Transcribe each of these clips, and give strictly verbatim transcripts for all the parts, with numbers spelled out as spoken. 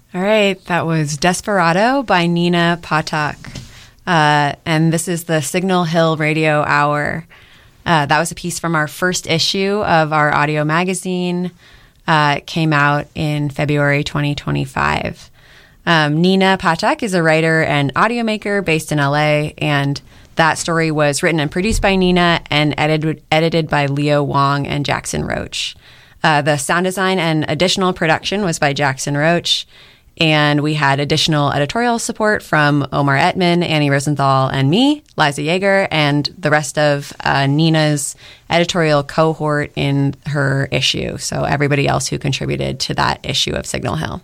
All right, that was Desperado by Nina Patak. Uh, and this is the Signal Hill Radio Hour. Uh, that was a piece from our first issue of our audio magazine. Uh, it came out in February twenty twenty-five. Um, Nina Patak is a writer and audio maker based in L A, and that story was written and produced by Nina and edited, edited by Leo Wong and Jackson Roach. Uh, the sound design and additional production was by Jackson Roach. And we had additional editorial support from Omar Etman, Annie Rosenthal, and me, Liza Yeager, and the rest of uh, Nina's editorial cohort in her issue. So everybody else who contributed to that issue of Signal Hill.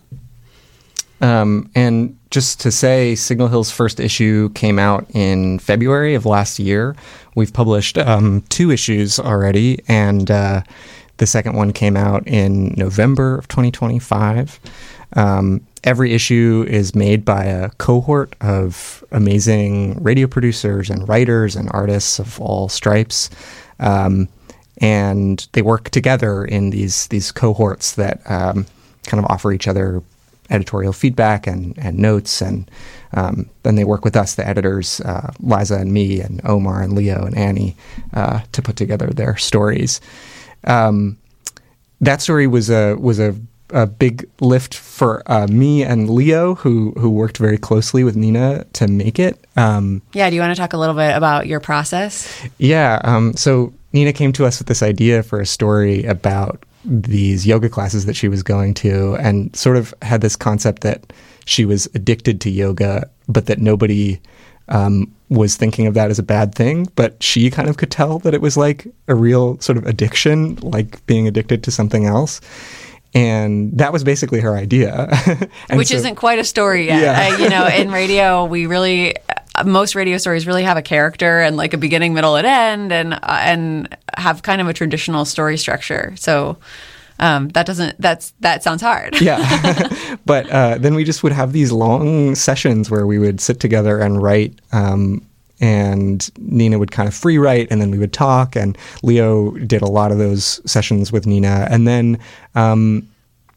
Um, and just to say, Signal Hill's first issue came out in February of last year. We've published um, two issues already, and uh, the second one came out in November of twenty twenty-five. Um, every issue is made by a cohort of amazing radio producers and writers and artists of all stripes. Um, and they work together in these these cohorts that um, kind of offer each other editorial feedback and, and notes. And um, then they work with us, the editors, uh, Liza and me and Omar and Leo and Annie, uh, to put together their stories. Um, that story was a was a a big lift for uh, me and Leo, who who worked very closely with Nina to make it. Um, yeah, do you want to talk a little bit about your process? Yeah, um, so Nina came to us with this idea for a story about these yoga classes that she was going to, and sort of had this concept that she was addicted to yoga, but that nobody um, was thinking of that as a bad thing. But she kind of could tell that it was like a real sort of addiction, like being addicted to something else. And that was basically her idea. Which so, isn't quite a story yet. Yeah. uh, you know, in radio, we really, uh, most radio stories really have a character and like a beginning, middle, and end, and uh, and have kind of a traditional story structure. So um, that doesn't, that's, that sounds hard. Yeah. But uh, then we just would have these long sessions where we would sit together and write, um, and Nina would kind of free write, and then we would talk, and Leo did a lot of those sessions with Nina. And then um,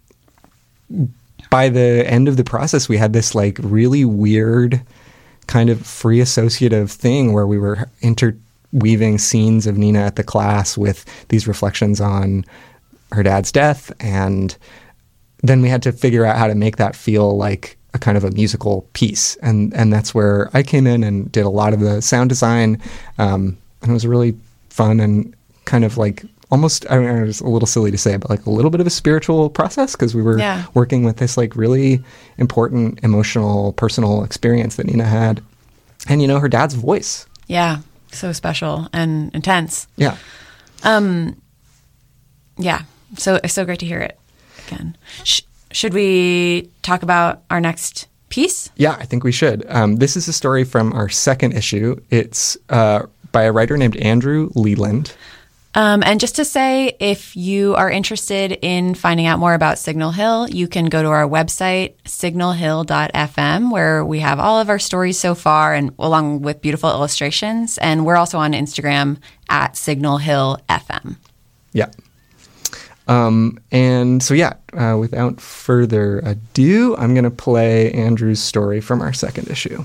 by the end of the process, we had this like really weird kind of free associative thing where we were interweaving scenes of Nina at the class with these reflections on her dad's death. And then we had to figure out how to make that feel like a kind of a musical piece. And and that's where I came in and did a lot of the sound design. Um, and it was really fun and kind of like almost, I mean, it was a little silly to say, but like a little bit of a spiritual process, because we were yeah. working with this like really important, emotional, personal experience that Nina had. And, you know, her dad's voice. Yeah. So special and intense. Yeah. Um. Yeah. So, so great to hear it again. Sh- Should we talk about our next piece? Yeah, I think we should. Um, this is a story from our second issue. It's uh, by a writer named Andrew Leland. Um, and just to say, if you are interested in finding out more about Signal Hill, you can go to our website, signal hill dot f m, where we have all of our stories so far, and along with beautiful illustrations. And we're also on Instagram at Signal Hill F M. Yeah. Um, and so, yeah, uh, without further ado, I'm going to play Andrew's story from our second issue.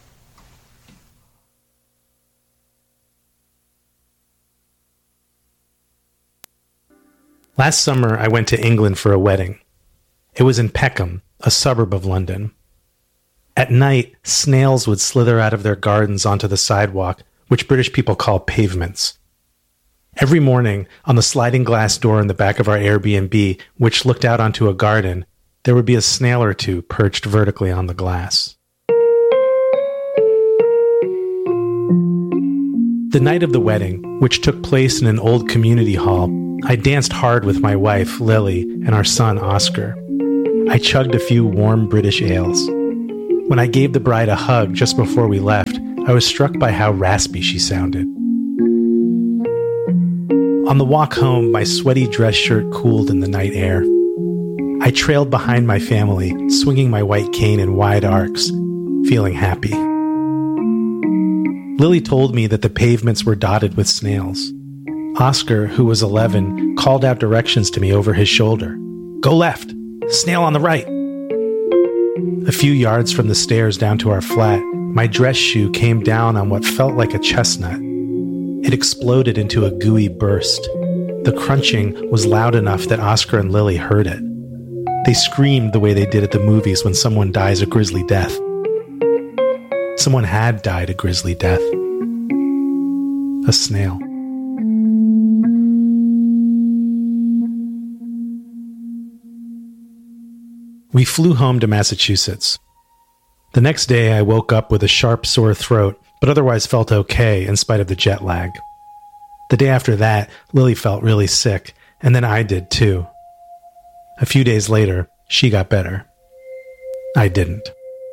Last summer, I went to England for a wedding. It was in Peckham, a suburb of London. At night, snails would slither out of their gardens onto the sidewalk, which British people call pavements. Every morning, on the sliding glass door in the back of our Airbnb, which looked out onto a garden, there would be a snail or two perched vertically on the glass. The night of the wedding, which took place in an old community hall, I danced hard with my wife, Lily, and our son, Oscar. I chugged a few warm British ales. When I gave the bride a hug just before we left, I was struck by how raspy she sounded. On the walk home, my sweaty dress shirt cooled in the night air. I trailed behind my family, swinging my white cane in wide arcs, feeling happy. Lily told me that the pavements were dotted with snails. Oscar, who was eleven, called out directions to me over his shoulder. Go left! Snail on the right! A few yards from the stairs down to our flat, my dress shoe came down on what felt like a chestnut. It exploded into a gooey burst. The crunching was loud enough that Oscar and Lily heard it. They screamed the way they did at the movies when someone dies a grisly death. Someone had died a grisly death. A snail. We flew home to Massachusetts. The next day, I woke up with a sharp, sore throat, but otherwise felt okay in spite of the jet lag. The day after that, Lily felt really sick, and then I did too. A few days later, she got better. I didn't.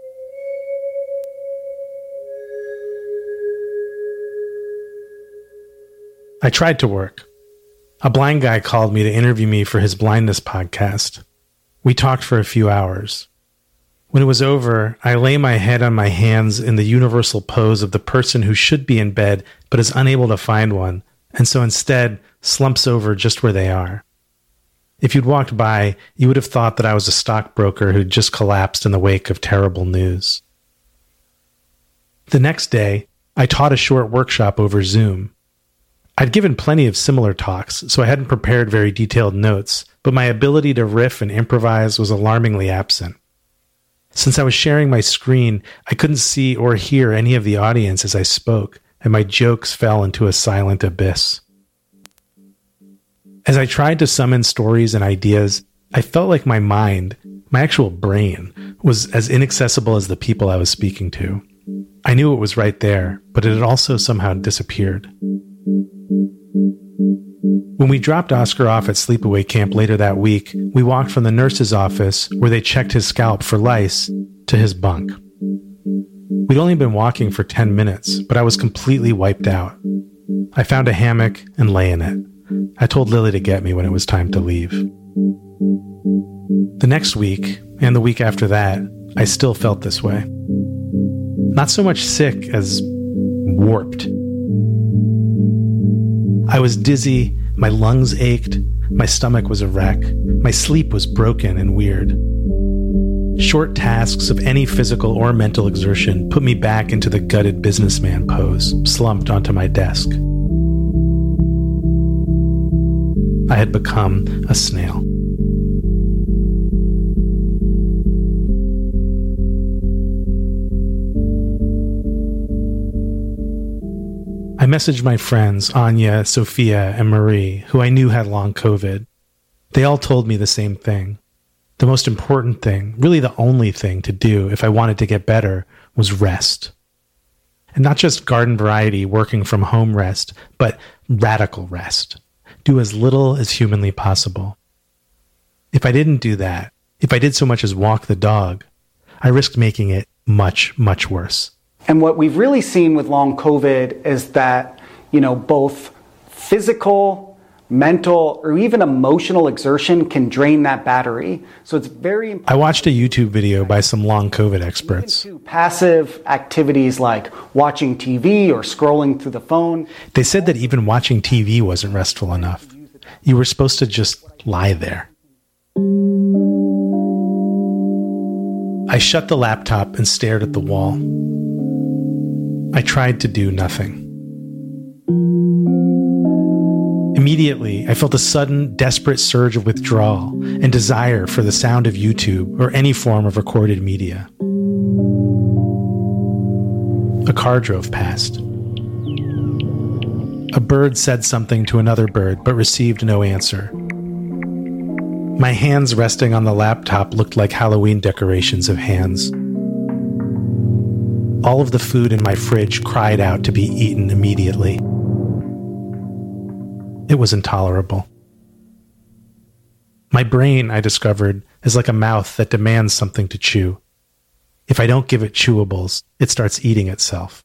I tried to work. A blind guy called me to interview me for his blindness podcast. We talked for a few hours. When it was over, I lay my head on my hands in the universal pose of the person who should be in bed but is unable to find one, and so instead slumps over just where they are. If you'd walked by, you would have thought that I was a stockbroker who'd just collapsed in the wake of terrible news. The next day, I taught a short workshop over Zoom. I'd given plenty of similar talks, so I hadn't prepared very detailed notes, but my ability to riff and improvise was alarmingly absent. Since I was sharing my screen, I couldn't see or hear any of the audience as I spoke, and my jokes fell into a silent abyss. As I tried to summon stories and ideas, I felt like my mind, my actual brain, was as inaccessible as the people I was speaking to. I knew it was right there, but it had also somehow disappeared. When we dropped Oscar off at sleepaway camp later that week, we walked from the nurse's office, where they checked his scalp for lice, to his bunk. We'd only been walking for ten minutes, but I was completely wiped out. I found a hammock and lay in it. I told Lily to get me when it was time to leave. The next week, and the week after that, I still felt this way. Not so much sick as warped. I was dizzy, my lungs ached, my stomach was a wreck, my sleep was broken and weird. Short tasks of any physical or mental exertion put me back into the gutted businessman pose, slumped onto my desk. I had become a snail. I messaged my friends, Anya, Sophia, and Marie, who I knew had long COVID. They all told me the same thing. The most important thing, really the only thing to do if I wanted to get better, was rest. And not just garden variety working from home rest, but radical rest. Do as little as humanly possible. If I didn't do that, if I did so much as walk the dog, I risked making it much, much worse. And what we've really seen with long COVID is that, you know, both physical, mental, or even emotional exertion can drain that battery. So it's very important. I watched a YouTube video by some long COVID experts. Even to passive activities like watching T V or scrolling through the phone. They said that even watching T V wasn't restful enough. You were supposed to just lie there. I shut the laptop and stared at the wall. I tried to do nothing. Immediately, I felt a sudden, desperate surge of withdrawal and desire for the sound of YouTube or any form of recorded media. A car drove past. A bird said something to another bird, but received no answer. My hands resting on the laptop looked like Halloween decorations of hands. All of the food in my fridge cried out to be eaten immediately. It was intolerable. My brain, I discovered, is like a mouth that demands something to chew. If I don't give it chewables, it starts eating itself.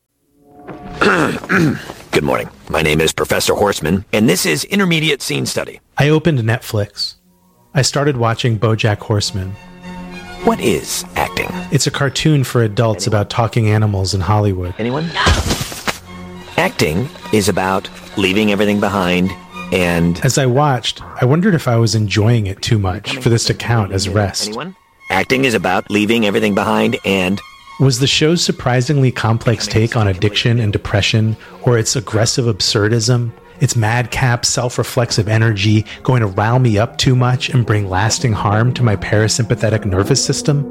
Good morning. My name is Professor Horseman, and this is Intermediate Scene Study. I opened Netflix. I started watching BoJack Horseman. What is acting? It's a cartoon for adults Anyone? about talking animals in Hollywood. Anyone? Acting is about leaving everything behind and... As I watched, I wondered if I was enjoying it too much for this to count as rest. Anyone? acting is about leaving everything behind and... Was the show's surprisingly complex take on addiction and depression, or its aggressive absurdism, its madcap, self-reflexive energy going to rile me up too much and bring lasting harm to my parasympathetic nervous system?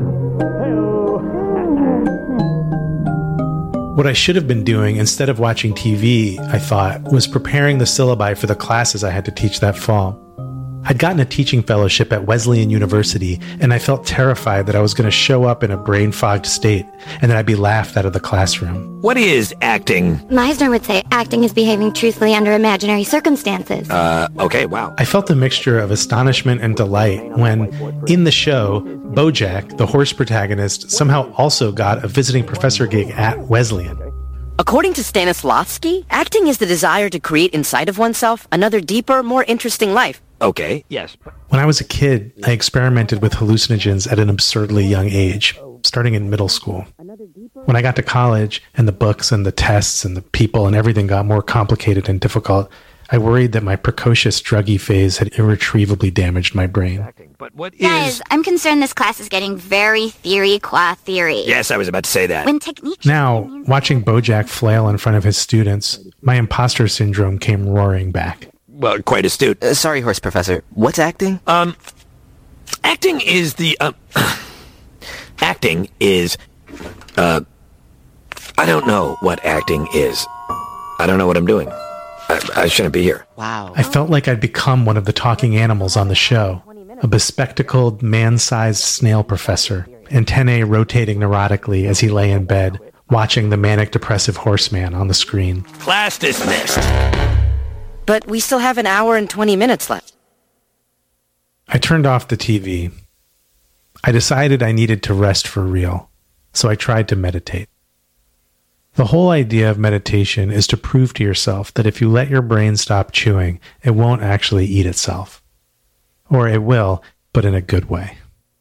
What I should have been doing instead of watching T V, I thought, was preparing the syllabi for the classes I had to teach that fall. I'd gotten a teaching fellowship at Wesleyan University, and I felt terrified that I was going to show up in a brain-fogged state and that I'd be laughed out of the classroom. What is acting? Meisner would say acting is behaving truthfully under imaginary circumstances. Uh, okay, wow. I felt a mixture of astonishment and delight when, in the show, Bojack, the horse protagonist, somehow also got a visiting professor gig at Wesleyan. According to Stanislavski, acting is the desire to create inside of oneself another deeper, more interesting life. Okay, yes. When I was a kid, I experimented with hallucinogens at an absurdly young age, starting in middle school. When I got to college, and the books and the tests and the people and everything got more complicated and difficult, I worried that my precocious druggy phase had irretrievably damaged my brain. But what is... Guys, I'm concerned this class is getting very theory qua theory. Yes, I was about to say that. When technique... Now, watching Bojack flail in front of his students, my imposter syndrome came roaring back. Well, quite astute. Uh, sorry, horse professor. What's acting? Um, acting is the, um, acting is, uh, I don't know what acting is. I don't know what I'm doing. I, I shouldn't be here. Wow. I felt like I'd become one of the talking animals on the show, a bespectacled, man-sized snail professor, antennae rotating neurotically as he lay in bed, watching the manic-depressive horseman on the screen. Class dismissed. But we still have an hour and twenty minutes left. I turned off the T V. I decided I needed to rest for real, so I tried to meditate. The whole idea of meditation is to prove to yourself that if you let your brain stop chewing, it won't actually eat itself. Or it will, but in a good way.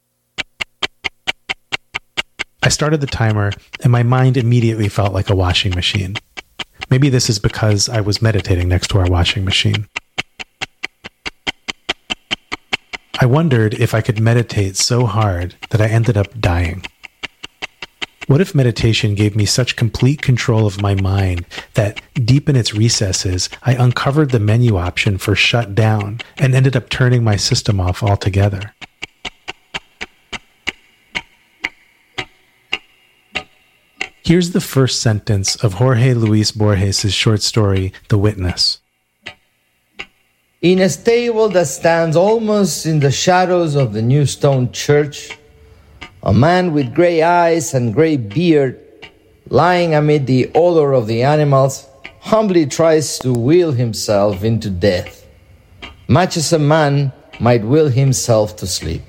I started the timer, and my mind immediately felt like a washing machine. Maybe this is because I was meditating next to our washing machine. I wondered if I could meditate so hard that I ended up dying. What if meditation gave me such complete control of my mind that deep in its recesses, I uncovered the menu option for shut down and ended up turning my system off altogether? Here's the first sentence of Jorge Luis Borges' short story, The Witness. In a stable that stands almost in the shadows of the new stone church, a man with gray eyes and gray beard, lying amid the odor of the animals, humbly tries to will himself into death, much as a man might will himself to sleep.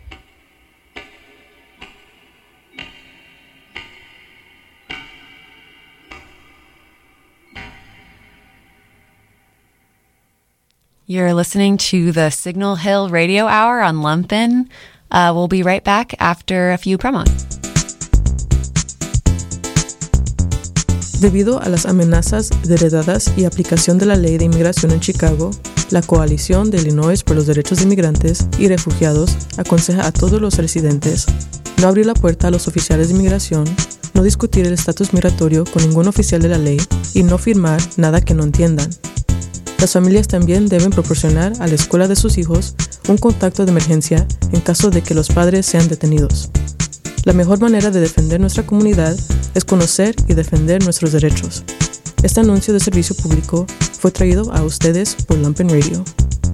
You're listening to the Signal Hill Radio Hour on Lumpin'. Uh, we'll be right back after a few promos. Debido a las amenazas heredadas y aplicación de la Ley de Inmigración en Chicago, la Coalición de Illinois por los Derechos de Inmigrantes y Refugiados aconseja a todos los residentes no abrir la puerta a los oficiales de inmigración, no discutir el estatus migratorio con ningún oficial de la ley y no firmar nada que no entiendan. Las familias también deben proporcionar a la escuela de sus hijos un contacto de emergencia en caso de que los padres sean detenidos. La mejor manera de defender nuestra comunidad es conocer y defender nuestros derechos. Este anuncio de servicio público fue traído a ustedes por Lumpin' Radio.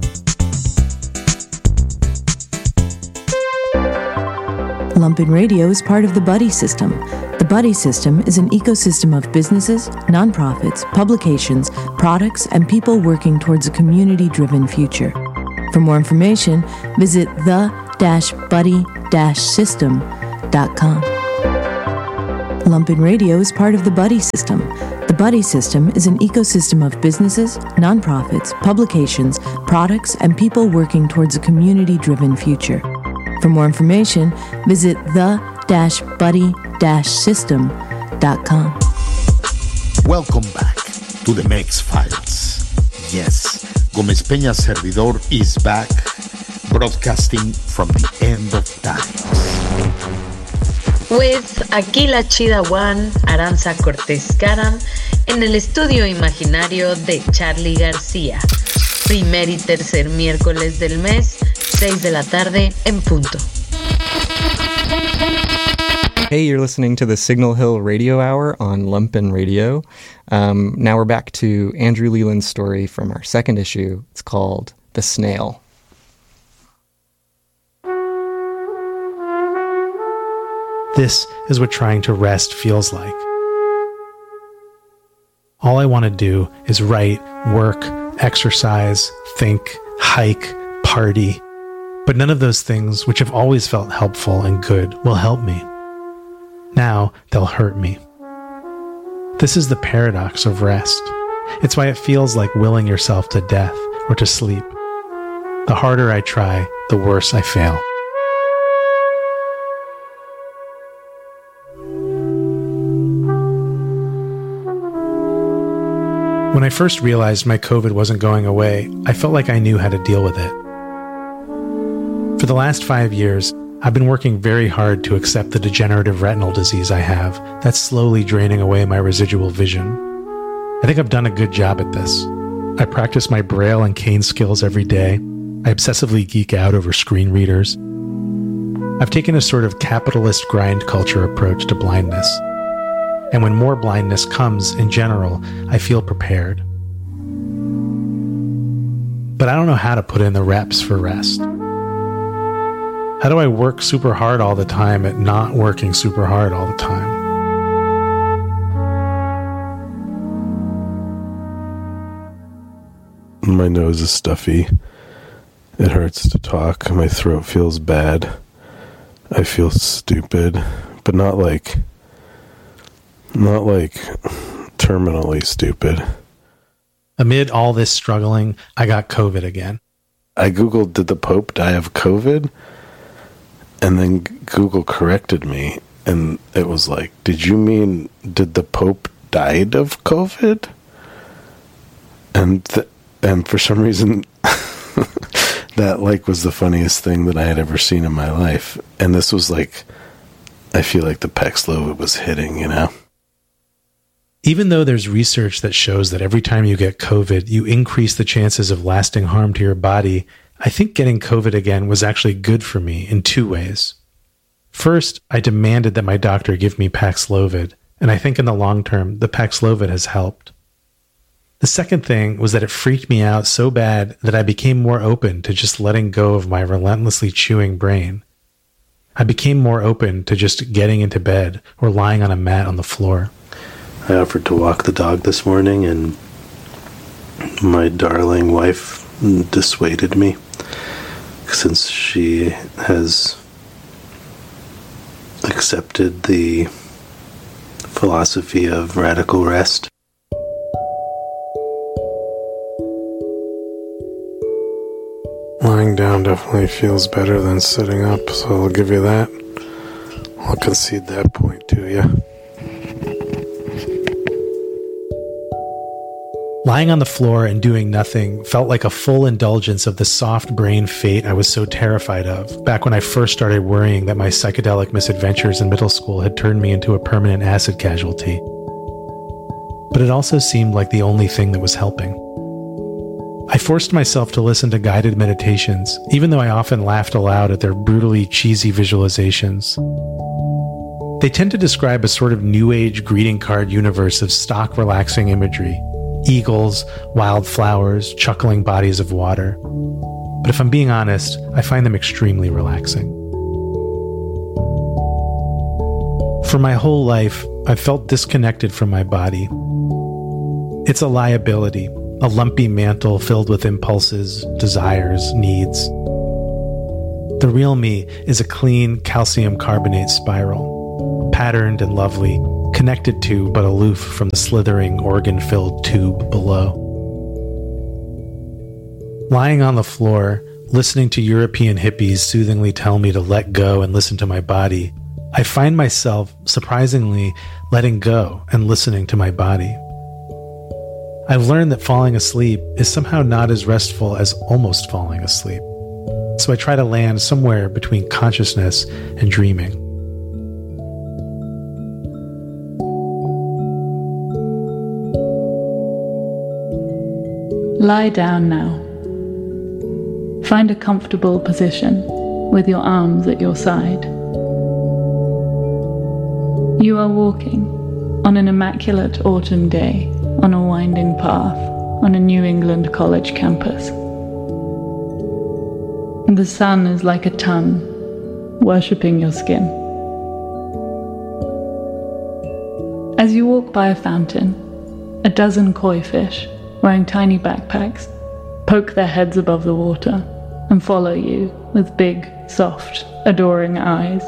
Lumpin' Radio is part of the Buddy System. The Buddy System is an ecosystem of businesses, nonprofits, publications, products, and people working towards a community-driven future. For more information, visit the dash buddy dash system dot com. Lumpin' Radio is part of the Buddy System. The Buddy System is an ecosystem of businesses, nonprofits, publications, products, and people working towards a community-driven future. For more information, visit the dash buddy dash system dot com. Welcome back to the Mex Files. Yes, Gómez Peña Servidor is back, broadcasting from the end of times. with aquí la chida one, Aranza Cortés Caram, en el estudio imaginario de Charlie García. Primer y tercer miércoles del mes, seis de la tarde en punto. Hey, you're listening to the Signal Hill Radio Hour on Lumpen Radio. Um, now we're back to Andrew Leland's story from our second issue. It's called The Snail. This is what trying to rest feels like. All I want to do is write, work, exercise, think, hike, party. But none of those things, which have always felt helpful and good, will help me. Now they'll hurt me. This is the paradox of rest. It's why it feels like willing yourself to death or to sleep. The harder I try, the worse I fail. When I first realized my COVID wasn't going away, I felt like I knew how to deal with it. For the last five years, I've been working very hard to accept the degenerative retinal disease I have that's slowly draining away my residual vision. I think I've done a good job at this. I practice my Braille and cane skills every day. I obsessively geek out over screen readers. I've taken a sort of capitalist grind culture approach to blindness. And when more blindness comes, in general, I feel prepared. But I don't know how to put in the reps for rest. How do I work super hard all the time at not working super hard all the time? My nose is stuffy. It hurts to talk. My throat feels bad. I feel stupid, but not like, not like terminally stupid. Amid all this struggling, I got COVID again. I Googled, did the Pope die of COVID? And then Google corrected me, and it was like, did you mean, did the Pope died of COVID? And th- and for some reason, that like was the funniest thing that I had ever seen in my life. And this was like, I feel like the Paxlovid was hitting, you know? Even though there's research that shows that every time you get COVID, you increase the chances of lasting harm to your body, I think getting COVID again was actually good for me in two ways. First, I demanded that my doctor give me Paxlovid, and I think in the long term, the Paxlovid has helped. The second thing was that it freaked me out so bad that I became more open to just letting go of my relentlessly chewing brain. I became more open to just getting into bed or lying on a mat on the floor. I offered to walk the dog this morning, and my darling wife dissuaded me, since she has accepted the philosophy of radical rest. Lying down definitely feels better than sitting up, so I'll give you that. I'll concede that point to you. Lying on the floor and doing nothing felt like a full indulgence of the soft brain fate I was so terrified of back when I first started worrying that my psychedelic misadventures in middle school had turned me into a permanent acid casualty. But it also seemed like the only thing that was helping. I forced myself to listen to guided meditations, even though I often laughed aloud at their brutally cheesy visualizations. They tend to describe a sort of new age greeting card universe of stock relaxing imagery. Eagles, wildflowers, chuckling bodies of water. But if I'm being honest, I find them extremely relaxing. For my whole life, I've felt disconnected from my body. It's a liability, a lumpy mantle filled with impulses, desires, needs. The real me is a clean calcium carbonate spiral, patterned and lovely, connected to but aloof from the slithering organ-filled tube below. Lying on the floor, listening to European hippies soothingly tell me to let go and listen to my body, I find myself, surprisingly, letting go and listening to my body. I've learned that falling asleep is somehow not as restful as almost falling asleep. So I try to land somewhere between consciousness and dreaming. Lie down now. Find a comfortable position with your arms at your side. You are walking on an immaculate autumn day on a winding path on a New England college campus. The sun is like a tongue, worshipping your skin. As you walk by a fountain, a dozen koi fish, wearing tiny backpacks, poke their heads above the water and follow you with big, soft, adoring eyes.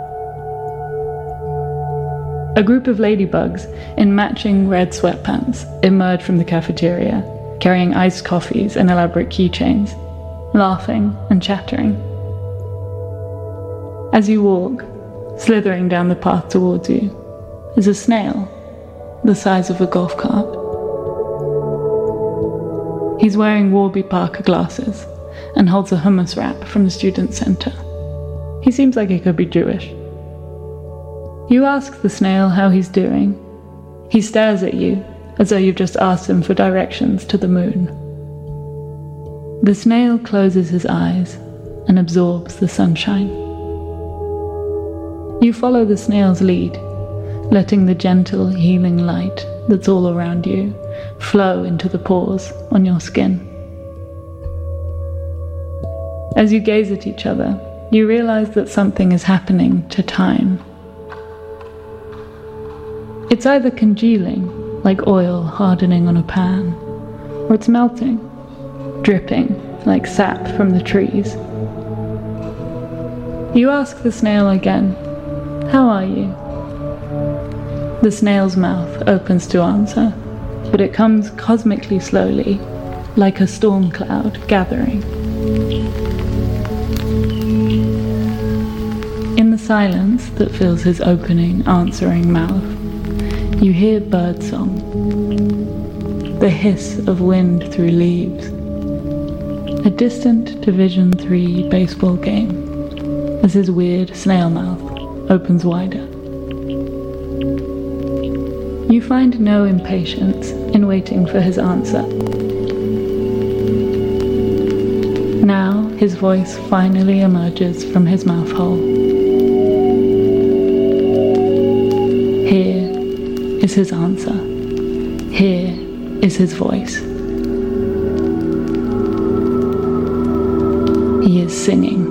A group of ladybugs in matching red sweatpants emerge from the cafeteria, carrying iced coffees and elaborate keychains, laughing and chattering. As you walk, slithering down the path towards you, is a snail the size of a golf cart. He's wearing Warby Parker glasses and holds a hummus wrap from the student center. He seems like he could be Jewish. You ask the snail how he's doing. He stares at you as though you've just asked him for directions to the moon. The snail closes his eyes and absorbs the sunshine. You follow the snail's lead, letting the gentle, healing light that's all around you flow into the pores on your skin. As you gaze at each other, you realize that something is happening to time. It's either congealing, like oil hardening on a pan, or it's melting, dripping like sap from the trees. You ask the snail again, "How are you?" The snail's mouth opens to answer, but it comes cosmically slowly, like a storm cloud gathering. In the silence that fills his opening, answering mouth, you hear birdsong, the hiss of wind through leaves, a distant Division three baseball game as his weird snail mouth opens wider. You find no impatience in waiting for his answer. Now his voice finally emerges from his mouth hole. Here is his answer. Here is his voice. He is singing.